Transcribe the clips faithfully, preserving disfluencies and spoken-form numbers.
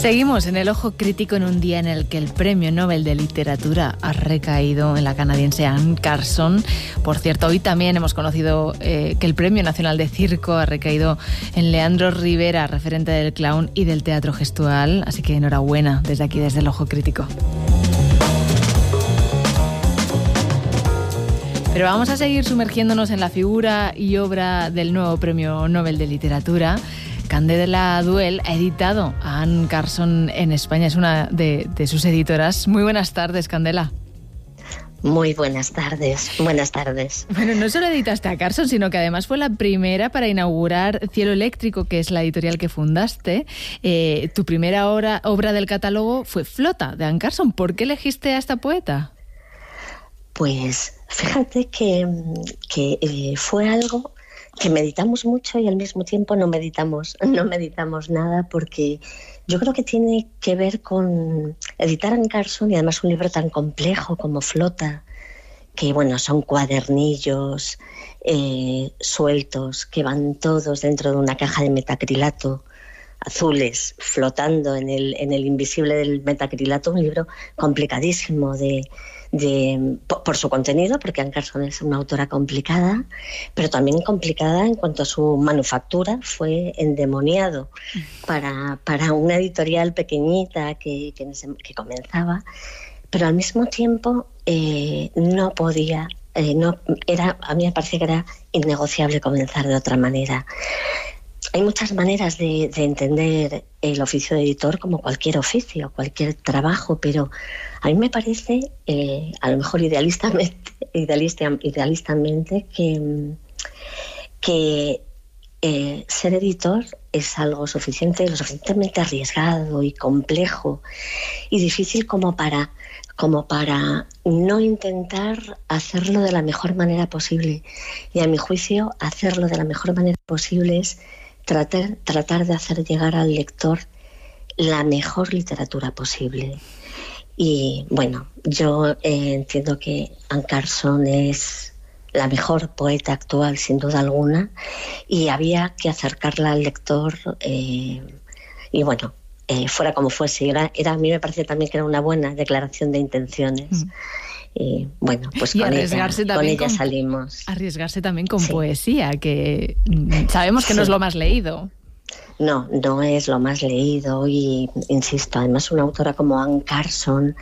Seguimos en el ojo crítico en un día en el que el Premio Nobel de Literatura ha recaído en la canadiense Anne Carson. Por cierto, hoy también hemos conocido eh, que el Premio Nacional de Circo ha recaído en Leandro Rivera, referente del clown y del teatro gestual. Así que enhorabuena desde aquí, desde el ojo crítico. Pero vamos a seguir sumergiéndonos en la figura y obra del nuevo Premio Nobel de Literatura. Candela Duel ha editado a Anne Carson en España, es una de, de sus editoras. Muy buenas tardes, Candela. Muy buenas tardes, buenas tardes. Bueno, no solo editaste a Carson, sino que además fue la primera para inaugurar Cielo Eléctrico, que es la editorial que fundaste. Eh, tu primera obra, obra del catálogo fue Flota, de Anne Carson. ¿Por qué elegiste a esta poeta? Pues fíjate que, que eh, fue algo que meditamos mucho y al mismo tiempo no meditamos, no meditamos nada, porque yo creo que tiene que ver con editar a Anne Carson, y además un libro tan complejo como Flota, que bueno, son cuadernillos eh, sueltos que van todos dentro de una caja de metacrilato, azules, flotando en el, en el invisible del metacrilato. Un libro complicadísimo de, de, por, por su contenido, porque Anne Carson es una autora complicada, pero también complicada en cuanto a su manufactura. Fue endemoniado para, para una editorial pequeñita que, que, que comenzaba, pero al mismo tiempo eh, no podía, eh, no, era, a mí me parece que era innegociable comenzar de otra manera. Hay muchas maneras de, de entender el oficio de editor, como cualquier oficio, cualquier trabajo, pero a mí me parece, eh, a lo mejor idealistamente, idealista, idealistamente que, que eh, ser editor es algo suficiente, lo suficientemente arriesgado y complejo y difícil como para, como para no intentar hacerlo de la mejor manera posible. Y a mi juicio, hacerlo de la mejor manera posible es Tratar, tratar de hacer llegar al lector la mejor literatura posible. Y bueno, yo eh, entiendo que Anne Carson es la mejor poeta actual, sin duda alguna, y había que acercarla al lector eh, y bueno, eh, fuera como fuese. Era, era, a mí me parece también que era una buena declaración de intenciones. Mm. Y bueno, pues y con, ella, con ella con, salimos. Arriesgarse también con sí. poesía, que sabemos que sí. no es lo más leído. No, no es lo más leído y, insisto, además una autora como Anne Carson,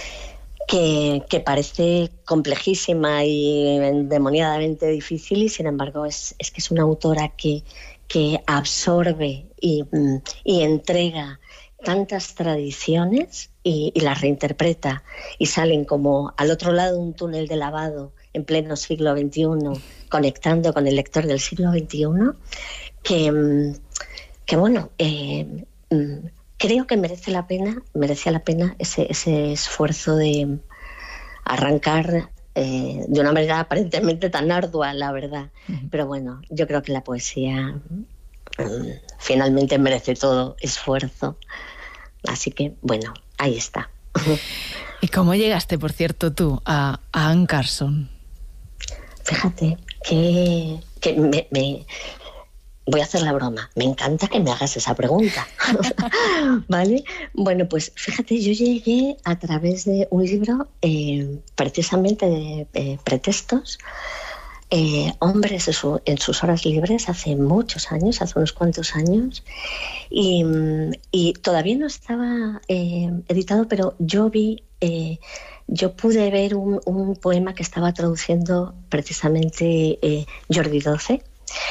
que, que parece complejísima y endemoniadamente difícil, y sin embargo es, es que es una autora que, que absorbe y, y entrega tantas tradiciones y, y las reinterpreta, y salen como al otro lado de un túnel de lavado en pleno siglo veintiuno, conectando con el lector del siglo veintiuno, que, que bueno, eh, creo que merece la pena, merecía la pena ese, ese esfuerzo de arrancar eh, de una manera aparentemente tan ardua, la verdad. Uh-huh. Pero bueno, yo creo que la poesía um, finalmente merece todo esfuerzo. Así que, bueno, ahí está. ¿Y cómo llegaste, por cierto, tú a, a Anne Carson? Fíjate que, que me, me... voy a hacer la broma. Me encanta que me hagas esa pregunta. ¿Vale? Bueno, pues fíjate, yo llegué a través de un libro eh, precisamente de eh, pretextos. Eh, hombres en, su, en sus horas libres, hace muchos años, hace unos cuantos años, y, y todavía no estaba eh, editado, pero yo vi, eh, yo pude ver un, un poema que estaba traduciendo precisamente eh, Jordi doce,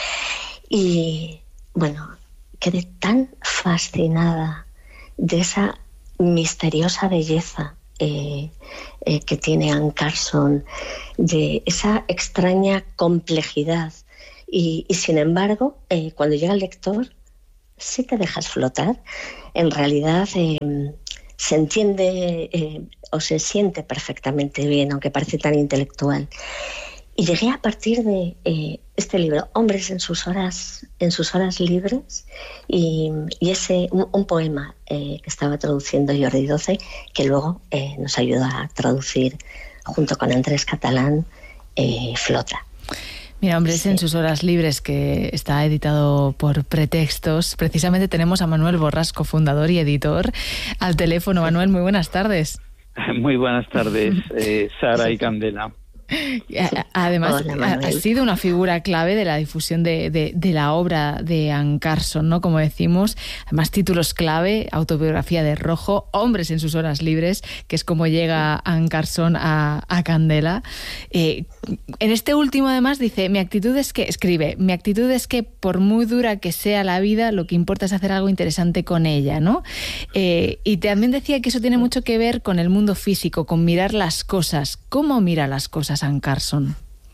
y bueno, quedé tan fascinada de esa misteriosa belleza Eh, eh, que tiene Anne Carson, de esa extraña complejidad, y, y sin embargo eh, cuando llega el lector, si te dejas flotar, en realidad eh, se entiende eh, o se siente perfectamente bien, aunque parece tan intelectual. Y llegué a partir de eh, este libro, Hombres en sus horas, en sus horas libres, y, y ese un, un poema eh, que estaba traduciendo Jordi doce, que luego eh, nos ayudó a traducir junto con Andrés Catalán, eh, Flota. Mira, Hombres Sí. en sus horas libres, que está editado por Pretextos. Precisamente tenemos a Manuel Borrasco, fundador y editor, al teléfono. Manuel, muy buenas tardes. Muy buenas tardes, eh, Sara y Candela. Además, Hola, ha, ha sido una figura clave de la difusión de, de, de la obra de Anne Carson, ¿no? Como decimos, además títulos clave: Autobiografía de Rojo, Hombres en sus horas libres, que es como llega Anne Carson a, a Candela. Eh, en este último, además, dice, mi actitud es que, escribe, mi actitud es que por muy dura que sea la vida, lo que importa es hacer algo interesante con ella, ¿no? Eh, y también decía que eso tiene mucho que ver con el mundo físico, con mirar las cosas. ¿Cómo mira las cosas Anne Carson?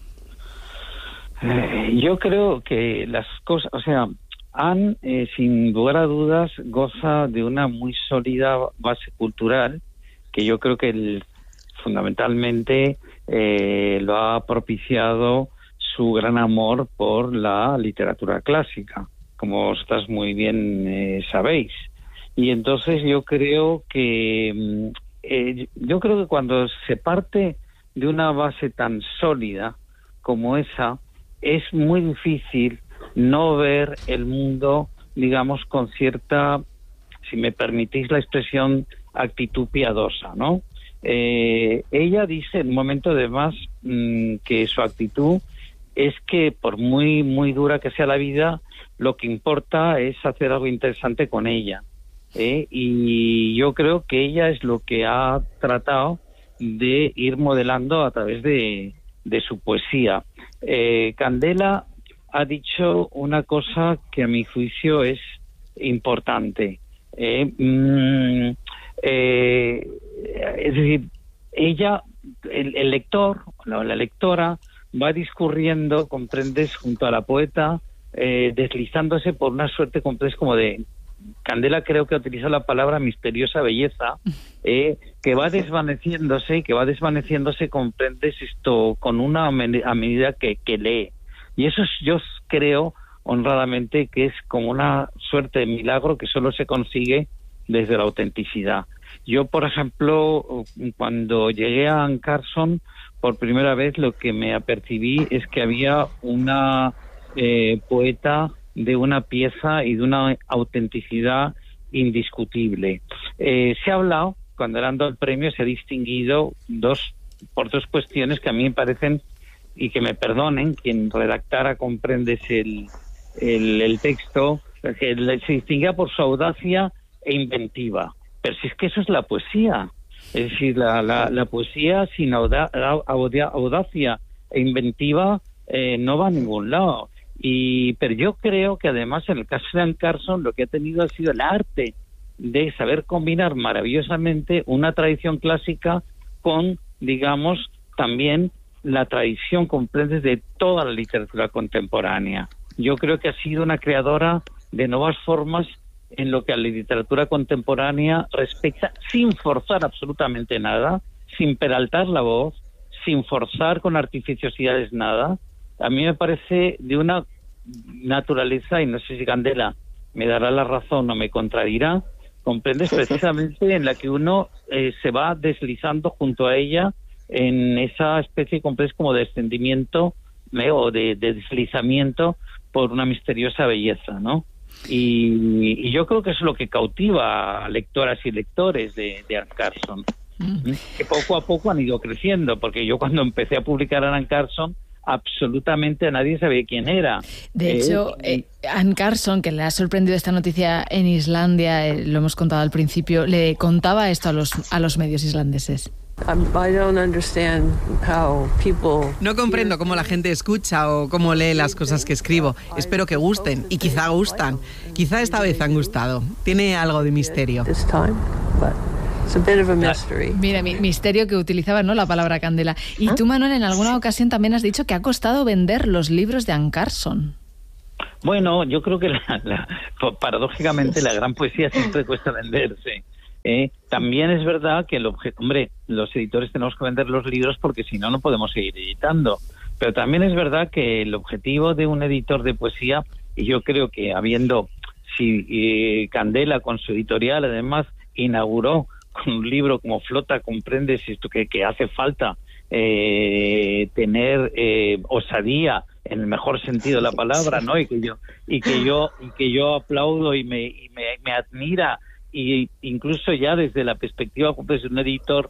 Eh, yo creo que las cosas, o sea, Anne, eh, sin lugar a dudas, goza de una muy sólida base cultural, que yo creo que el, fundamentalmente eh, lo ha propiciado su gran amor por la literatura clásica, como vosotras muy bien eh, sabéis. Y entonces yo creo que eh, yo creo que cuando se parte de una base tan sólida como esa, es muy difícil no ver el mundo, digamos, con cierta, si me permitís la expresión, actitud piadosa, ¿no? Eh, ella dice en un momento además mmm, que su actitud es que por muy, muy dura que sea la vida, lo que importa es hacer algo interesante con ella. ¿eh? Y yo creo que ella es lo que ha tratado de ir modelando a través de, de su poesía. Eh, Candela ha dicho una cosa que a mi juicio es importante. Eh, mm, eh, es decir, ella, el, el lector, la, la lectora, va discurriendo, comprendes, junto a la poeta, eh, deslizándose por una suerte, comprendes, como de... Candela creo que utiliza la palabra misteriosa belleza, eh, que va desvaneciéndose, que va desvaneciéndose, comprendes esto, con una a medida que, que lee. Y eso es, yo creo, honradamente, que es como una suerte de milagro que solo se consigue desde la autenticidad. Yo, por ejemplo, cuando llegué a Anne Carson, por primera vez lo que me apercibí es que había una eh, poeta de una pieza y de una autenticidad indiscutible. Eh, se ha hablado, cuando le han dado el premio, se ha distinguido dos por dos cuestiones que a mí me parecen, y que me perdonen, quien redactara, comprendes el, el, el texto, que se distinguía por su audacia e inventiva. Pero si es que eso es la poesía. Es decir, la, la, la poesía sin auda, audacia e inventiva eh, no va a ningún lado. Y pero yo creo que además en el caso de Anne Carson lo que ha tenido ha sido el arte de saber combinar maravillosamente una tradición clásica con, digamos, también la tradición, comprendes, de toda la literatura contemporánea. Yo creo que ha sido una creadora de nuevas formas en lo que a la literatura contemporánea respecta, sin forzar absolutamente nada, sin peraltar la voz, sin forzar con artificiosidades nada. A mí me parece de una naturaleza, y no sé si Candela me dará la razón o me contradirá, comprendes, precisamente en la que uno eh, se va deslizando junto a ella en esa especie, comprendes, como de descendimiento eh, o de, de deslizamiento por una misteriosa belleza, ¿no? Y, y yo creo que eso es lo que cautiva a lectoras y lectores de, de Anne Carson, mm. que poco a poco han ido creciendo, porque yo cuando empecé a publicar a Anne Carson, absolutamente nadie sabía quién era. De eh, hecho, eh, Anne Carson, que le ha sorprendido esta noticia en Islandia, eh, lo hemos contado al principio, le contaba esto a los, a los medios islandeses. No comprendo cómo la gente escucha o cómo lee las cosas que escribo. Espero que gusten, y quizá gustan. Quizá esta vez han gustado. Tiene algo de misterio. Mira, mi, misterio, que utilizaba, ¿no?, la palabra Candela. Y tú, Manuel, en alguna ocasión también has dicho que ha costado vender los libros de Anne Carson. Bueno, yo creo que la, la, paradójicamente la gran poesía siempre cuesta venderse. ¿eh? También es verdad que el objeto, hombre, los editores tenemos que vender los libros porque si no, no podemos seguir editando. Pero también es verdad que el objetivo de un editor de poesía, y yo creo que habiendo, si eh, Candela con su editorial además inauguró con un libro como Flota, comprendes esto que, que hace falta eh, tener eh, osadía en el mejor sentido de la palabra, ¿no? Y que yo y que yo y que yo aplaudo y me y me, me admira, y incluso ya desde la perspectiva pues, de un editor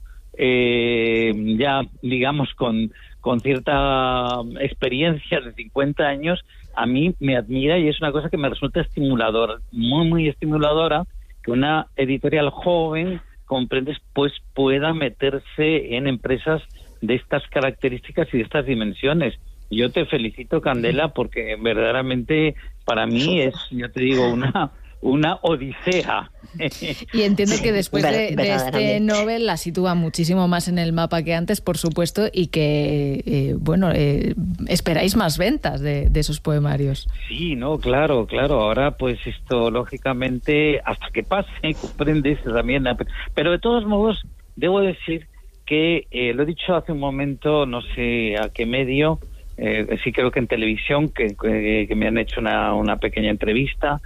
eh, ya digamos con con cierta experiencia de cincuenta años, a mí me admira y es una cosa que me resulta estimuladora, muy muy estimuladora, que una editorial joven, comprendes, pues pueda meterse en empresas de estas características y de estas dimensiones. Yo te felicito, Candela, porque verdaderamente para mí es, yo te digo, una una odisea. Y entiendo que después de, de este Nobel la sitúa muchísimo más en el mapa que antes, por supuesto, y que, eh, bueno, eh, esperáis más ventas de, de esos poemarios. Sí, no, claro, claro. Ahora, pues esto, lógicamente, hasta que pase, comprendes también. Pero de todos modos, debo decir que, eh, lo he dicho hace un momento, no sé a qué medio, eh, sí creo que en televisión, que, que, que me han hecho una, una pequeña entrevista.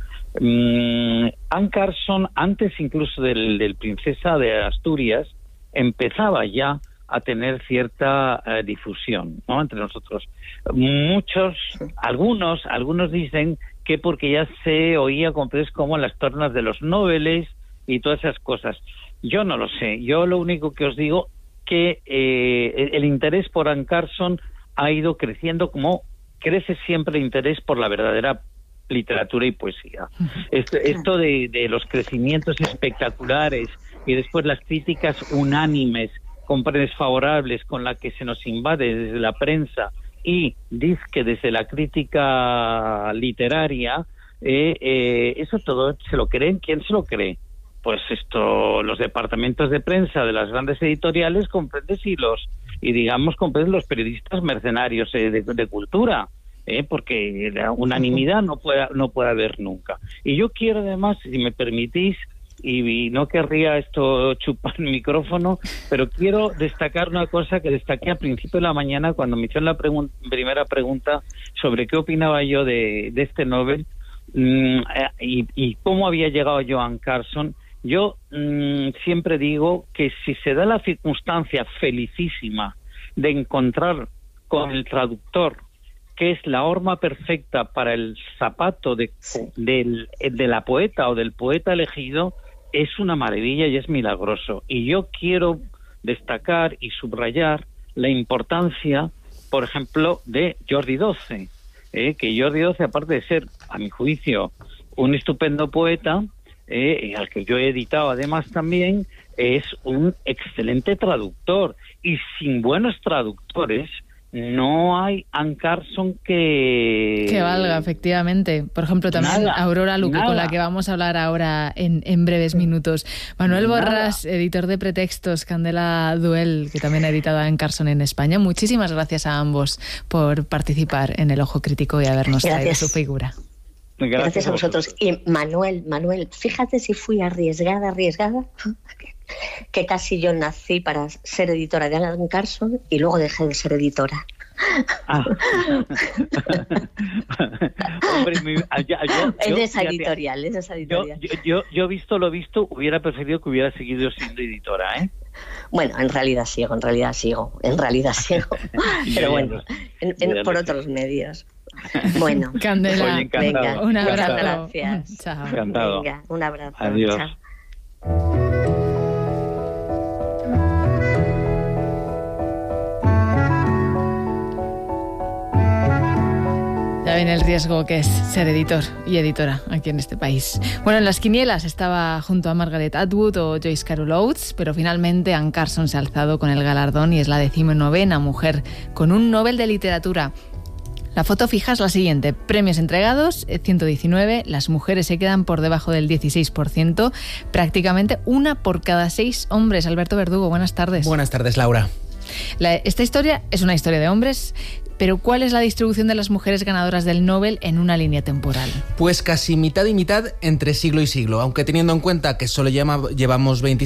Um, Anne Carson, antes incluso del, del Princesa de Asturias, empezaba ya a tener cierta uh, difusión, ¿no?, entre nosotros. Muchos, algunos, algunos dicen que porque ya se oía como en las tornas de los Nobeles y todas esas cosas. Yo no lo sé. Yo lo único que os digo que eh, el interés por Anne Carson ha ido creciendo, como crece siempre el interés por la verdadera literatura y poesía. Esto, esto de, de los crecimientos espectaculares y después las críticas unánimes, comprendes, favorables, con la que se nos invade desde la prensa y dizque desde la crítica literaria, eh, eh, eso todo se lo creen. ¿Quién se lo cree? Pues esto, los departamentos de prensa de las grandes editoriales, comprendes, y los y digamos comprendes los periodistas mercenarios eh, de, de cultura. Eh, porque la unanimidad no puede, no puede haber nunca. Y yo quiero además, si me permitís, y, y no querría esto chupar el micrófono, pero quiero destacar una cosa que destaqué al principio de la mañana cuando me hicieron la pregun- primera pregunta sobre qué opinaba yo de, de este Nobel mmm, y, y cómo había llegado yo a Anne Carson. Yo mmm, siempre digo que si se da la circunstancia felicísima de encontrar con el traductor que es la horma perfecta para el zapato de, del, de la poeta o del poeta elegido, es una maravilla y es milagroso. Y yo quiero destacar y subrayar la importancia, por ejemplo, de Jordi Doce, eh, que Jordi Doce, aparte de ser, a mi juicio, un estupendo poeta, eh, al que yo he editado además también, es un excelente traductor. Y sin buenos traductores no hay Anne Carson que... Que valga, efectivamente. Por ejemplo, también nada, Aurora Luque, nada. Con la que vamos a hablar ahora en, en breves minutos. Manuel Borràs, nada. Editor de Pretextos, Candela Duel, que también ha editado a Anne Carson en España. Muchísimas gracias a ambos por participar en El Ojo Crítico y habernos gracias. traído su figura. Gracias, gracias a vosotros. Y Manuel, Manuel, fíjate si fui arriesgada, arriesgada... que casi yo nací para ser editora de Anne Carson y luego dejé de ser editora. Ah. Hombre, mi, yo, yo, es de esa editorial, es de esa editorial. Yo, yo, yo, visto lo visto, hubiera preferido que hubiera seguido siendo editora, ¿eh? Bueno, en realidad sigo, en realidad sigo, en realidad sigo. Pero bueno, en, en, por otros medios. Bueno, Candela, Oye, venga, un abrazo. Muchas gracias. Chao. Encantado. Venga, un abrazo. Adiós. Chao. Ya ven el riesgo que es ser editor y editora aquí en este país. Bueno, en las quinielas estaba junto a Margaret Atwood o Joyce Carol Oates, pero finalmente Anne Carson se ha alzado con el galardón y es la decimonovena mujer con un Nobel de Literatura. La foto fija es la siguiente. Premios entregados, ciento diecinueve. Las mujeres se quedan por debajo del dieciséis por ciento. Prácticamente una por cada seis hombres. Alberto Verdugo, buenas tardes. Buenas tardes, Laura. La, esta historia es una historia de hombres, pero ¿cuál es la distribución de las mujeres ganadoras del Nobel en una línea temporal? Pues casi mitad y mitad entre siglo y siglo, aunque teniendo en cuenta que solo llama, llevamos veintiséis